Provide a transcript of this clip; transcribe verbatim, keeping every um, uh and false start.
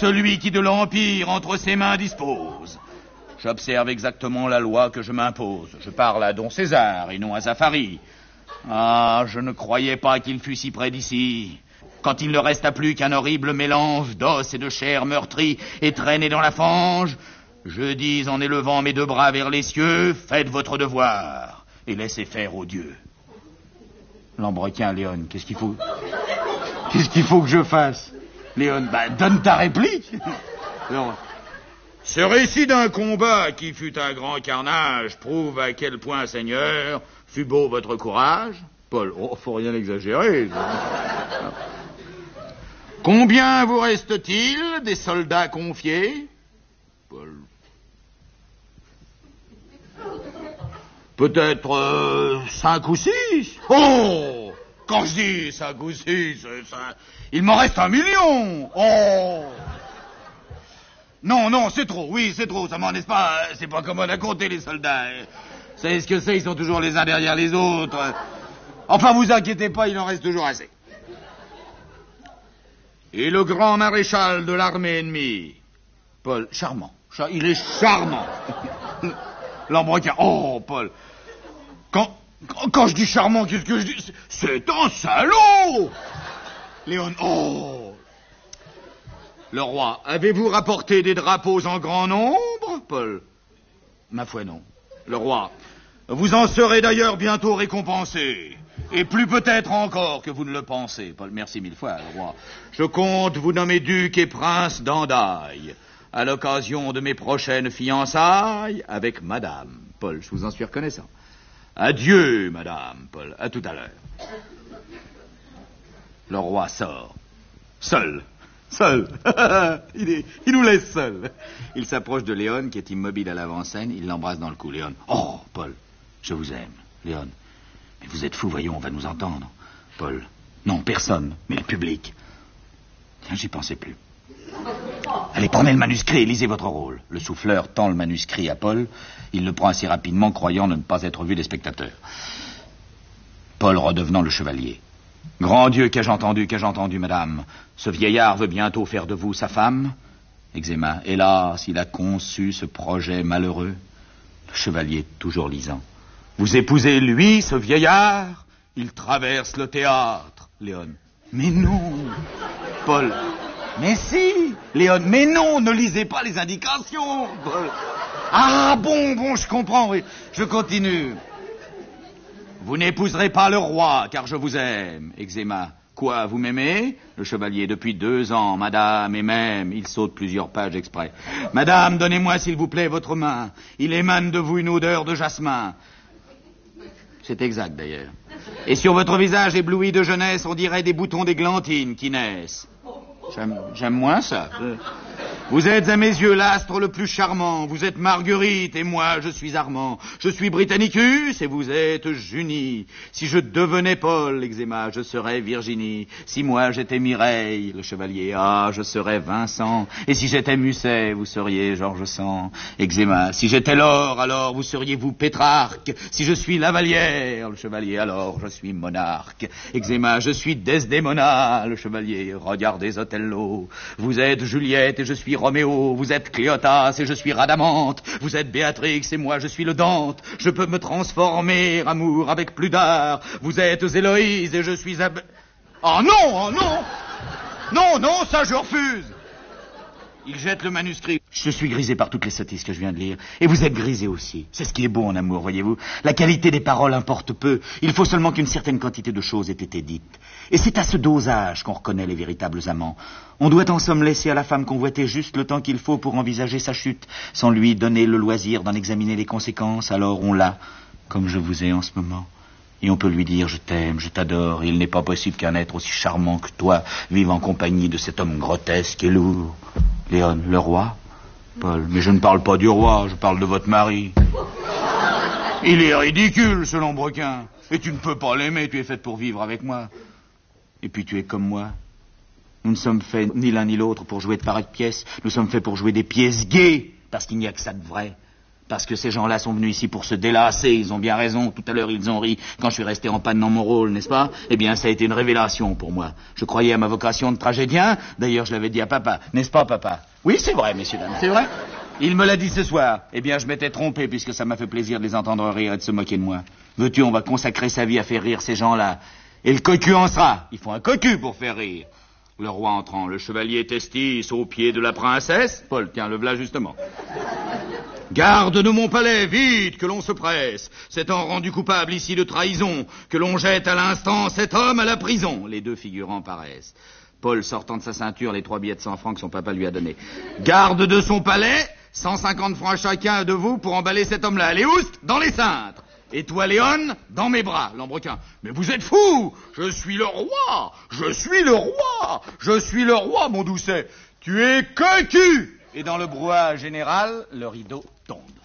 celui qui de l'Empire entre ses mains dispose. J'observe exactement la loi que je m'impose. Je parle à Don César et non à Zacharie. Ah, je ne croyais pas qu'il fût si près d'ici. Quand il ne resta plus qu'un horrible mélange d'os et de chair meurtrie et traînée dans la fange, je dis en élevant mes deux bras vers les cieux, faites votre devoir et laissez faire aux dieux. Lambrequin, Léon, qu'est-ce qu'il faut Qu'est-ce qu'il faut que je fasse? Léon, bah, donne ta réplique. Alors, ce récit d'un combat qui fut un grand carnage prouve à quel point, Seigneur, fut beau votre courage. Paul, oh, faut rien exagérer. Combien vous reste-t-il des soldats confiés? Paul. Peut-être euh, cinq ou six. Oh! Quand je dis cinq ou six, ça, il m'en reste un million. Oh! Non, non, c'est trop, oui, c'est trop, ça m'en est pas, c'est pas commode à compter, les soldats. Vous savez ce que c'est, ils sont toujours les uns derrière les autres. Enfin, vous inquiétez pas, il en reste toujours assez. Et le grand maréchal de l'armée ennemie, Paul, charmant, char- il est charmant. Lambrequin, oh, Paul, quand, quand je dis charmant, qu'est-ce que je dis? C'est un salaud. Léon, oh. Le roi, avez-vous rapporté des drapeaux en grand nombre, Paul? Ma foi, non. Le roi, vous en serez d'ailleurs bientôt récompensé. Et plus peut-être encore que vous ne le pensez, Paul. Merci mille fois, le roi. Je compte vous nommer duc et prince d'Andaille, à l'occasion de mes prochaines fiançailles avec madame. Paul, je vous en suis reconnaissant. Adieu, madame, Paul. À tout à l'heure. Le roi sort. Seul. Seul. il, est, il nous laisse seul. Il s'approche de Léon, qui est immobile à l'avant-scène. Il l'embrasse dans le cou. Léon. Oh, Paul, je vous aime. Léon. Mais vous êtes fou, voyons, on va nous entendre. Paul. Non, personne, mais le public. Tiens, j'y pensais plus. Allez, prenez le manuscrit et lisez votre rôle. Le souffleur tend le manuscrit à Paul. Il le prend assez rapidement, croyant ne pas être vu des spectateurs. Paul redevenant le chevalier. Grand Dieu, qu'ai-je entendu, qu'ai-je entendu, madame. Ce vieillard veut bientôt faire de vous sa femme. Exéma, hélas, il a conçu ce projet malheureux. Le chevalier, toujours lisant. Vous épousez lui, ce vieillard? Il traverse le théâtre. Léon. Mais non. Paul. Mais si. Léon. Mais non, ne lisez pas les indications. Paul. Ah bon, bon, je comprends, oui. Je continue. Vous n'épouserez pas le roi, car je vous aime. Exéma. Quoi, vous m'aimez? Le chevalier, depuis deux ans, madame, et même, il saute plusieurs pages exprès. Madame, donnez-moi, s'il vous plaît, votre main. Il émane de vous une odeur de jasmin. C'est exact, d'ailleurs. Et sur votre visage ébloui de jeunesse, on dirait des boutons d'églantine qui naissent. J'aime, j'aime moins ça. Vous êtes à mes yeux l'astre le plus charmant. Vous êtes Marguerite et moi je suis Armand. Je suis Britannicus et vous êtes Junie. Si je devenais Paul, Exéma, je serais Virginie. Si moi j'étais Mireille, le chevalier, ah, je serais Vincent. Et si j'étais Musset, vous seriez Georges Sand. Exéma, si j'étais Laure, alors vous seriez vous Pétrarque. Si je suis la Vallière, le chevalier, alors je suis monarque. Exéma, je suis Desdémona, le chevalier, regardez Othello. Vous êtes Juliette et je suis Roméo, vous êtes Cléotas et je suis Radamante, vous êtes Béatrix et moi je suis le Dante, je peux me transformer, amour, avec plus d'art, vous êtes Héloïse et je suis Ab... Oh non, oh non, non, non, ça je refuse. Il jette le manuscrit. Je suis grisé par toutes les sottises que je viens de lire. Et vous êtes grisé aussi. C'est ce qui est beau en amour, voyez-vous. La qualité des paroles importe peu. Il faut seulement qu'une certaine quantité de choses ait été dites. Et c'est à ce dosage qu'on reconnaît les véritables amants. On doit en somme laisser à la femme convoitée juste le temps qu'il faut pour envisager sa chute, sans lui donner le loisir d'en examiner les conséquences. Alors on l'a, comme je vous ai en ce moment. Et on peut lui dire « je t'aime, je t'adore ». Il n'est pas possible qu'un être aussi charmant que toi vive en compagnie de cet homme grotesque et lourd. Léon, le roi? Paul, mais je ne parle pas du roi, je parle de votre mari. Il est ridicule, ce lambrequin. Et tu ne peux pas l'aimer, tu es faite pour vivre avec moi. Et puis tu es comme moi. Nous ne sommes faits ni l'un ni l'autre pour jouer de pareilles pièces. Nous sommes faits pour jouer des pièces gaies, parce qu'il n'y a que ça de vrai. Parce que ces gens-là sont venus ici pour se délasser, ils ont bien raison. Tout à l'heure, ils ont ri quand je suis resté en panne dans mon rôle, n'est-ce pas? Eh bien, ça a été une révélation pour moi. Je croyais à ma vocation de tragédien. D'ailleurs, je l'avais dit à papa. N'est-ce pas, papa? Oui, c'est vrai, messieurs, dames, c'est vrai. Il me l'a dit ce soir. Eh bien, je m'étais trompé, puisque ça m'a fait plaisir de les entendre rire et de se moquer de moi. Veux-tu, on va consacrer sa vie à faire rire ces gens-là. Et le cocu en sera. Il faut un cocu pour faire rire. Le roi entrant, le chevalier Testis au pied de la princesse. Paul, tiens, le v'là justement. Garde de mon palais, vite, que l'on se presse. S'étant rendu coupable ici de trahison, que l'on jette à l'instant cet homme à la prison. Les deux figurants paraissent. Paul sortant de sa ceinture les trois billets de cent francs que son papa lui a donnés. Garde de son palais, cent cinquante francs chacun de vous pour emballer cet homme-là. Allez, oust, dans les cintres. Et toi, Léon, dans mes bras, Lambrequin. Mais vous êtes fous! Je suis le roi! Je suis le roi! Je suis le roi, mon doucet! Tu es cocu! Et dans le brouhaha général, le rideau tombe.